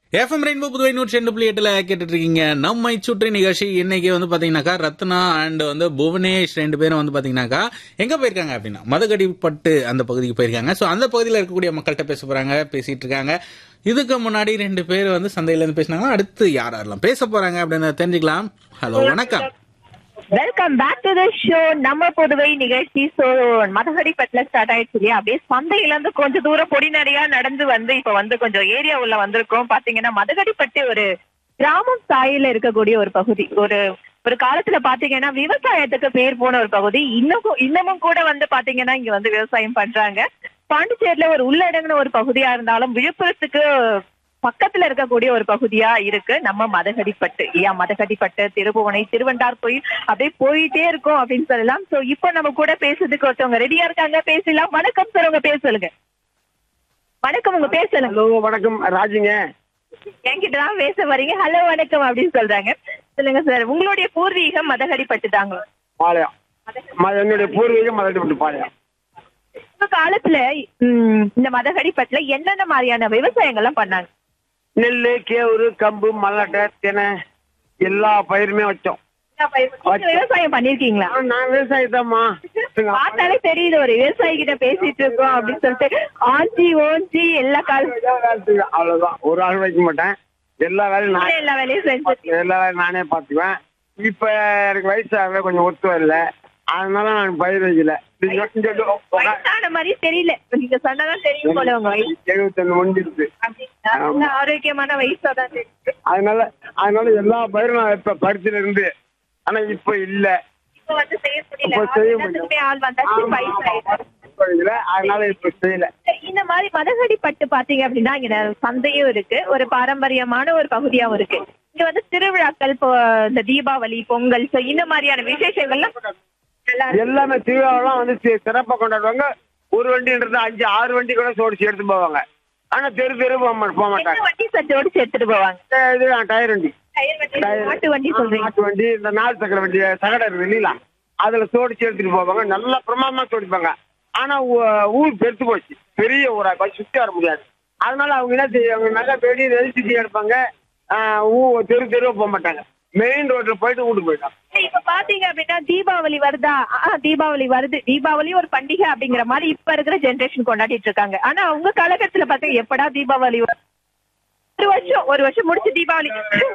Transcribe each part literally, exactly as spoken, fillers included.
FM rainbow Puduvai நூற்றி ரெண்டு புள்ளி எட்டுல கேட்டுட்டு இருக்கீங்க. நம்மை சுற்றி நிகழ்ச்சி இன்னைக்கு வந்து பாத்தீங்கன்னாக்கா ரத்னா அண்ட் வந்து புவனேஷ் ரெண்டு பேரும் வந்து பாத்தீங்கன்னாக்கா எங்க போயிருக்காங்க அப்படின்னா மதகடிப்பட்டு அந்த பகுதிக்கு போயிருக்காங்க. ஸோ அந்த பகுதியில் இருக்கக்கூடிய மக்கள்கிட்ட பேச போறாங்க, பேசிட்டு இருக்காங்க. இதுக்கு முன்னாடி ரெண்டு பேர் வந்து சந்தையில இருந்து பேசினாங்க. அடுத்து யார் யாரெல்லாம் பேச போறாங்க அப்படின்னு தெரிஞ்சுக்கலாம். ஹலோ, வணக்கம். Welcome back to the show. நம்ம புதுவை நிகழ்ச்சி. சோ மதகடிப்பட்டுல ஸ்டார்ட் ஆயிடுச்சு இல்லையா? அப்படியே சந்தையில இருந்து கொஞ்சம் தூரம் பொடி நடையா நடந்து வந்து இப்ப வந்து கொஞ்சம் ஏரியா உள்ள வந்திருக்கோம். பாத்தீங்கன்னா மதகடிப்பட்டு ஒரு கிராமம் சாயில இருக்கக்கூடிய ஒரு பகுதி. ஒரு ஒரு காலத்துல பாத்தீங்கன்னா விவசாயத்துக்கு பேர் போன ஒரு பகுதி. இன்னும் இன்னமும் கூட வந்து பாத்தீங்கன்னா இங்க வந்து விவசாயம் பண்றாங்க. பாண்டிச்சேரியில ஒரு உள்ளடங்கின ஒரு பகுதியா இருந்தாலும் விழுப்புரத்துக்கு பக்கத்துல இருக்கக்கூடிய ஒரு பகுதியா இருக்கு நம்ம மதகடிப்பட்டு. இல்லையா? மதகடிப்பட்டு, திருபுவனை, திருவண்டார் கோயில் அப்படியே போயிட்டே இருக்கும் அப்படின்னு சொல்லலாம். சோ இப்போ நம்ம கூட பேசுறதுக்கு ஒருத்தவங்க ரெடியா இருக்காங்க. பேசலாம். வணக்கம் சார், உங்க பேர் சொல்லுங்க. வணக்கம், உங்க பேர் சொல்லுங்க. ஹலோ, வணக்கம். ராஜுங்க. என்கிட்டதான் பேச வரீங்க. ஹலோ வணக்கம் அப்படின்னு சொல்றாங்க. சொல்லுங்க சார், உங்களுடைய பூர்வீகம் மதகடிப்பட்டு தாங்க? பாளையம். என்னுடைய பூர்வீகம் மதகடிப்பட்டு பாளையம். இந்த காலத்துல உம் இந்த மதகடிப்பட்டுல என்னென்ன மாதிரியான விவசாயங்கள்லாம் பண்ணாங்க? நெல்லு, கேவுரு, கம்பு, மல்லாட்டை, தினை எல்லா பயிருமே வச்சோம். விவசாயம் பண்ணிருக்கீங்களா? நான் விவசாயத்தாம்மா. பார்த்தாலே தெரியுது ஒரு விவசாயி கிட்ட பேசிட்டு இருக்கோம் அப்படின்னு சொல்லிட்டு. ஆஞ்சி ஓஞ்சி எல்லா காலத்துக்கும் அவ்வளவுதான். ஒரு ஆள் வைக்க மாட்டேன். எல்லா வேலையும் நான் எல்லா வேலையும் செஞ்சு எல்லா வேலையும் நானே பாத்துக்குவேன். இப்ப எனக்கு வயசாகவே கொஞ்சம் ஒத்து வரல, அதனால நான் பயிர் வைக்கல. வயசான மாதிரி தெரியல, நீங்க சொன்னதான் தெரியும் போல. உங்க வயசு எழுபத்தொன்னு முடிஞ்சிருக்கு. ஆரோக்கியமான வயசாதான் தெரியுது. அதனால அதனால எல்லா பயிரும் நான் இப்ப பருத்தில இருந்து. ஆனா இப்ப இல்ல, இப்ப வந்து செய்ய இப்ப செய்ய முடியல. முடியல. ஆள் வந்தாச்சு, வயசாயிடும். அதனால இப்ப செய்யல. இந்த மாதிரி மதகடிப்பட்டு பாத்தீங்க அப்படின்னா இங்க சந்தையும் இருக்கு, ஒரு பாரம்பரியமான ஒரு பகுதியாவும் இருக்கு. இங்க வந்து திருவிழாக்கள், இப்போ இந்த தீபாவளி, பொங்கல், இந்த மாதிரியான விசேஷங்கள்லாம் எல்லாமே திருவிழாவெல்லாம் வந்து சிறப்பா கொண்டாடுவாங்க. ஒரு வண்டின்றது அஞ்சு ஆறு வண்டி கூட சோடிச்சு எடுத்து போவாங்க. ஆனா தெரு தெரு போக மாட்டாங்க. வண்டி சட்டோடிச்சு எடுத்துட்டு போவாங்க. இது டயர் வண்டி, மாட்டு வண்டி சொல்றீங்க? மாட்டு வண்டி, இந்த நாலு சக்கர வண்டி, சகடை இருக்கு இல்லைங்களா, அதுல சோடிச்சு எடுத்துட்டு போவாங்க. நல்லா பிரமாதமா சோடிப்பாங்க. ஆனா ஊர் பெருத்து போச்சு, பெரிய ஊரா சுத்தி வர முடியாது. அதனால அவங்க என்ன செய்வாங்க, நல்லா வெளியே நெரிசிட்டி எடுப்பாங்க. ஊ தெரு தெருவா போக மாட்டாங்க, மெயின் ரோட்ல போயிட்டு வீட்டுக்கு போயிட்டாங்க. இப்ப பாத்தீங்க அப்படின்னா தீபாவளி வருதா? தீபாவளி வருது, தீபாவளி ஒரு பண்டிகை அப்படிங்கிற மாதிரி இப்ப இருக்கிற ஜெனரேஷன் கொண்டாடிட்டு இருக்காங்க. ஆனா உங்க காலகட்டத்துல பாத்தீங்க எப்படா தீபாவளி ஒரு வருஷம் ஒரு வருஷம் முடிச்சு தீபாவளி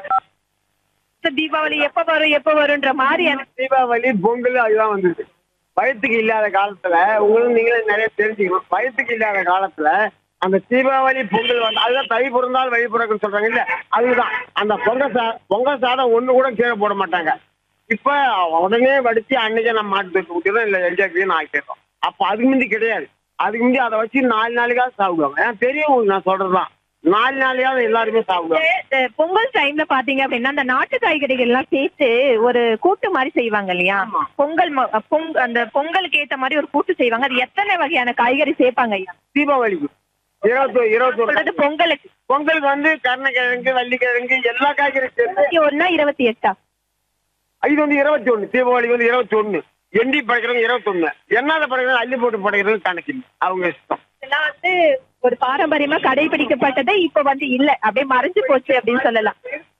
தீபாவளி எப்ப வரும் எப்ப வரும்ன்ற மாதிரி. எனக்கு தீபாவளி, பொங்கல் அதுதான் வந்துருக்கு. வயத்துக்கு இல்லாத காலத்துல உங்களுக்கு நீங்களே நிறைய தெரிஞ்சுக்கணும். வயத்துக்கு இல்லாத காலத்துல அந்த தீபாவளி, பொங்கல் வந்து அதுதான் தை பிறந்தால் வழி பிறக்குன்னு சொல்றாங்க இல்ல, அதுதான். அந்த பொங்கல் சா பொங்கல் சாதம் ஒண்ணு கூட கீழே போட மாட்டாங்க. இப்ப உடனே வடிச்சு அன்னைக்கே நம்ம மாட்டு தூக்கி ஊட்டிடும், இல்ல என்ஜாய் ஆக்கிடுறோம். அப்ப அதுக்கு முந்தி கிடையாது. அதுக்கு முந்தி அதை வச்சு நாலு நாளைக்காவது சாப்பிடுவாங்க. ஏன்னா தெரியும், நான் சொல்றதுதான், நாலு நாளையாவது எல்லாருமே சாப்பிடுவாங்க. பொங்கல் டைம்ல பாத்தீங்க அப்படின்னா அந்த நாட்டு காய்கறிகள் எல்லாம் சேர்த்து ஒரு கூட்டு மாதிரி செய்வாங்க இல்லையா? பொங்கல் பொங் அந்த பொங்கலுக்கு ஏத்த மாதிரி ஒரு கூட்டு செய்வாங்க. அது எத்தனை வகையான காய்கறி சேர்ப்பாங்க ஐயா தீபாவளிக்கு? இருபத்தி இருபத்தி பொங்கலுக்கு பொங்கலுக்கு வந்து கருணக்கிழங்கு, வள்ளிக்கிழங்கு, எல்லா காய்கறி சேர்த்து ஒன்னா இருபத்தி எட்டா இது வந்து இருபத்தி ஒண்ணு. தீபாவளி வந்து இருபத்தி ஒண்ணு. எண்டி படைக்கிறவங்க இருபத்தி ஒண்ணு. என்னால படைக்கிறது அள்ளி போட்டு படைக்கிறது கணக்கு இல்லை, அவங்க இஷ்டம். இதெல்லாம் வந்து ஒரு பாரம்பரியமா கடைபிடிக்கப்பட்டது இப்ப வந்து இல்ல, அப்படியே மறைஞ்சு போச்சு அப்படின்னு சொல்லலாம்.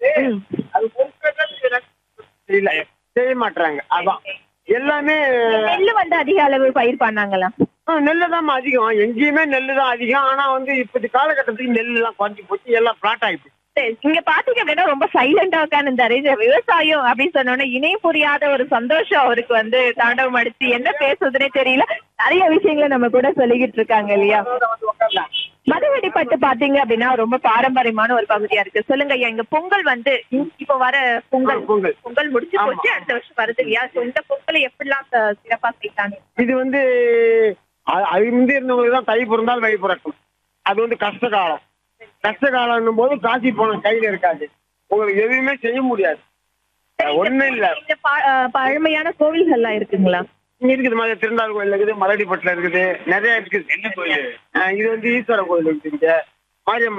இல்ல, செய்ய மாட்டாங்க. அதான் எல்லாமே. நெல்லு வந்து அதிக அளவு பயிர் பண்ணாங்களா? நெல்லு தான் அதிகம், எங்கேயுமே நெல்லு தான் அதிகம். ஆனா வந்து இப்படி காலகட்டத்துக்கு நெல்லு எல்லாம் குறைஞ்சி போச்சு, எல்லாம் பிளாட் ஆயிடுச்சு. இங்க பாத்தீங்க அப்படின்னா ரொம்ப சைலண்டா உட்கார்ந்து விவசாயம் அப்படின்னு சொன்னோன்னா இணைய புரியாத ஒரு சந்தோஷம் அவருக்கு வந்து தாண்டவம் அடிச்சு என்ன பேசுறதுனே தெரியல. நிறைய விஷயங்களை நம்ம கூட சொல்லிக்கிட்டு இருக்காங்க இல்லையா? மதகடிப்பட்டு பாத்தீங்க அப்படின்னா ரொம்ப பாரம்பரியமான ஒரு பகுதியா இருக்கு. சொல்லுங்க ஐயா, இங்க பொங்கல் வந்து இப்ப வர பொங்கல் பொங்கல் பொங்கல் முடிச்சு போச்சு, அடுத்த வருஷம் வருது இல்லையா? இந்த பொங்கலை எப்படிலாம் சிறப்பா செய்யறாங்க? இது வந்து அது முந்தி இருந்தவங்களுக்கு தான் தை பிறந்தால் வழி பிறக்கும். அது வந்து கஷ்ட காலம். கஷ்ட காலம் போது காசி போன கையில இருக்காது, உங்களுக்கு எதுவுமே செய்ய முடியாது. ஒண்ணும் இல்ல. பழமையான கோவில்கள்லாம் இருக்குங்களா? இருக்குது, மாதிரி திருந்தாள் கோயில் இருக்குது, மலடிப்பட்டுல இருக்குது, நிறைய இருக்குது. என்ன கோயில்? இது வந்து ஈஸ்வர கோயில் இருக்குது, மாரியம்மன்